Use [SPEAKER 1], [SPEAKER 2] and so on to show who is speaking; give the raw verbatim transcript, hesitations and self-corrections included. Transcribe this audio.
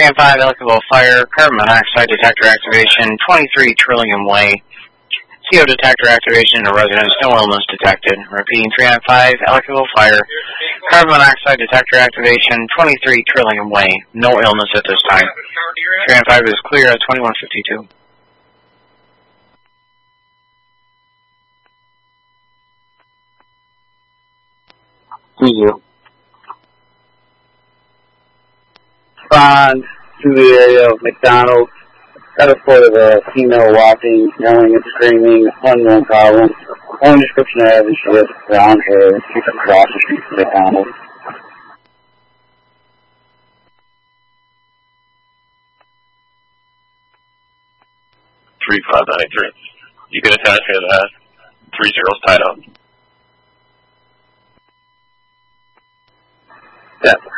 [SPEAKER 1] three and five, Ellicottville Fire, carbon monoxide detector activation, twenty-three Trillium Way. C O detector activation in a residence, no illness detected. Repeating, three and five, Ellicottville Fire, carbon monoxide detector activation, twenty-three Trillium Way, no illness at this time. three and five is clear at twenty-one fifty-two.
[SPEAKER 2] Thank you. Respond to the area of McDonald's. Got a foot of a female walking, yelling and screaming, unknown problem. Only description I have is she has brown hair. She's across the street from McDonald's.
[SPEAKER 3] three five nine three. You can attach me to that. Three zeros tied up.
[SPEAKER 2] Yeah.